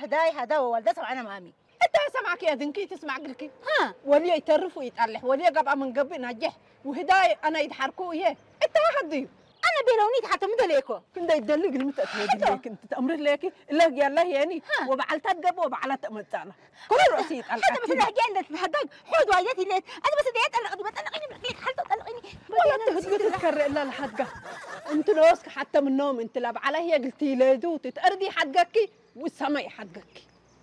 هداي هدا وولده سمعنا مامي انت سمعك يا دنكي تسمع قلكي ها ولي يترف ويتقلح ولي قبع من قبل نجح وهداي انا يضحركوا ايه انت هديو انا بيلونيك حتى مدليكو كنت يدلق المتأ ليك انت تأمر لك الله يلا يعني وبعلت تقب وبعلت متانا كل رأسي يتقلح حتى بس الحكي عندك في هداك حود وايدتي ليت انا بس ديت انا بتطلقيني بحكي لك حالته تطلقيني ولا تهدي تتكرر الا لحدك انت نوسك حتى من نوم انت لاب عليا قلتي ليدو تتأردي حدقك والسماء حدقك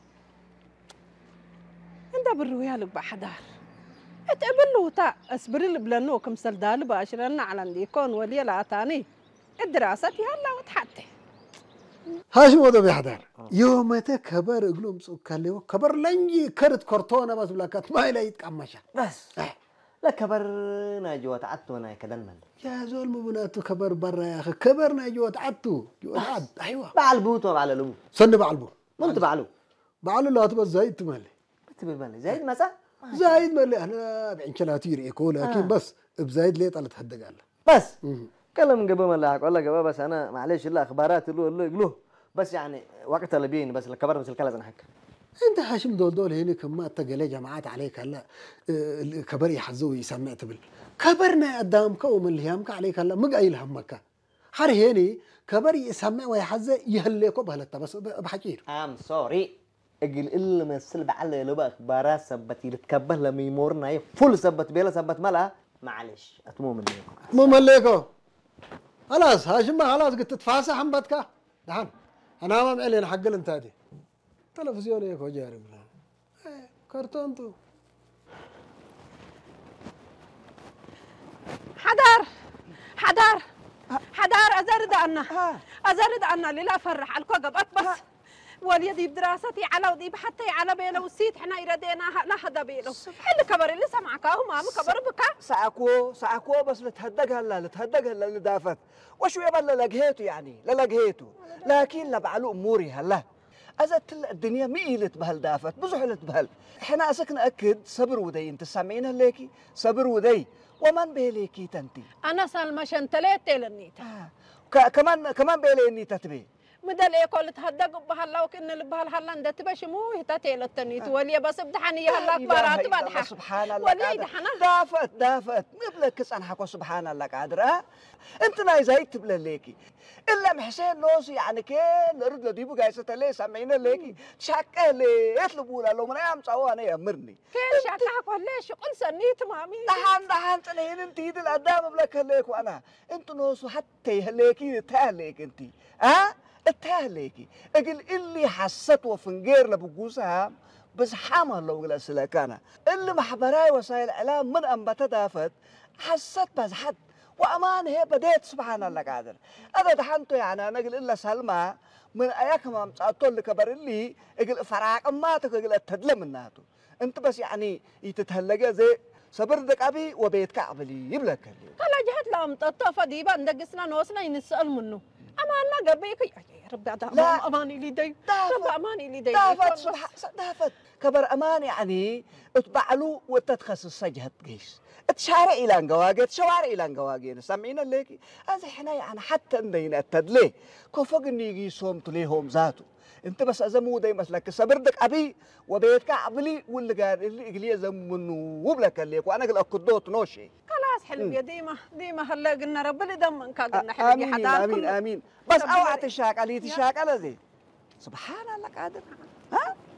انت بالرويالك بحدار اتقبل له تا اصبري لي بلنو كم سلدال باشرنا على نديكون ولي لا تاني الدراسة هلا وتحتي هاشم وده بيحضر يومته كبر اقلوم سوكاليو كبر لنجي كرت كرتونه بس بلاكات ما الى يتقمشا بس لا كبرنا جوات عتونا كدن مال يا زول مبناتو كبر برا يا اخي كبرنا جوات عتو جوات عد ايوه بعل بوت وبعل لبو سن بعلبو انت بعلو بعلو لا تبى زايد تمالي بتبالي زايد مسا زايد مالي احنا بعنشلاتير يكون لكن بس بزايد ليه طلعت حد قال بس كلام قبل ما لاحق ولا قبل بس انا معلش الا اخبارات له بس يعني وقت اللي بيني بس الكبر مثل كلا زنحك انت هاشم دول هنا كما تقلي جماعات عليك هلا كبر يحزو يسمع تبل كبرنا قدامك ومن الهامك عليك هلا مقايل همك حر هيني كبر يسمع ويحز يهليكو بهلتا بس بحكير ام سوري اجل الا ما السلب على لو اخبارات سبتي تكبه لما يمورنا فل سبت بيلا سبت ملا معلش اتمو من مو مليكو خلاص هاشم ما خلاص قلت تفاسح حمبتك نعم انا ما معلين حق انت هذه تلفزيون ياكو جارب كرتون تو حدار أزرد أنا للا فرح الكوكب بس واليدي بدراستي على ودي حتى على بيلو السيت احنا يرديناها لا حدا بيلو اللي كبر اللي سمعك اهو ماما كبر بك ساعكو بس لتهدق هلا اللي دافت وشو يبى لقيته يعني لقيته لكن لبعلو اموري هلا أزت الدنيا ميلت بهال دافت بزحلت بهال احنا اسك ناكد صبر ودي انت سامعين ليكي صبر ودي ومن بيليكي تنتي انا سلمى شنتليت النيتا كمان بيلي النيتا تبي مدل ايه كل تهدق بهلا وكن اللي بهالهلا انت تبش مو هتاتيل التنيت ولي بس بدحني هلا كبارات بدحه سبحان الله ولي دحنا دافت مبلك انا حكوا سبحان الله قادر انت ناي زايد تبلليكي الا محسين نوصي يعني كان رد لديبو جايسه ليه سامعين ليكي شاكه ليه يطلبوا له من ايام صواني يامرني كيف شاكه ولا شغل سنيت مامي دحان تنين انت يد القدام بلك ليك وانا انت نوصو حتى هليكي تهليك انت التهليكي اقل اللي حست وفنجير لبقوسها بس حامل لو قل سلاكانا اللي محبراي وسائل الاعلام من انبت دافت حست بس حد وامان هي بديت سبحان الله قادر انا دحنته يعني انا اقل الا سلمى من اياك ما مصاتول لكبر اللي اقل فراق ما تقل التدلم الناتو انت بس يعني يتتهلقه زي صبرتك ابي وبيتك ابلي يبلك اللي خلا جهت لهم تطفى دي بندقسنا نوصنا ينسال منه امان ما قبيك يا ربي لا اماني لي دي رب اماني لي دي دافت كبر امان يعني اتبعلو وتتخصص سجهت قيس تشارع الى انقواقي تشوارع الى انقواقي سامعين ليكي هذا احنا يعني حتى ندينا التدلي كفوق اني يجي صومت ليهم ذاته انت بس ازمو داي مسلك صبرتك ابي وبيتك ابلي واللي قال اللي يقلي زمنو وبلك الليك وانا قل اكدوت نوشي خلاص حلو يا ديما هلا قلنا رب اللي دمك قلنا حلو يا حدار امين بس اوعى تشاك علي زي سبحان الله قادر ها